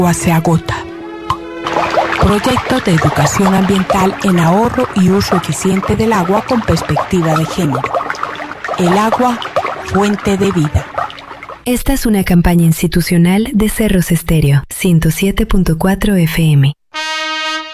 agua se agota. Proyecto de educación ambiental en ahorro y uso eficiente del agua con perspectiva de género. El agua, fuente de vida. Esta es una campaña institucional de Cerros Estéreo, 107.4 FM.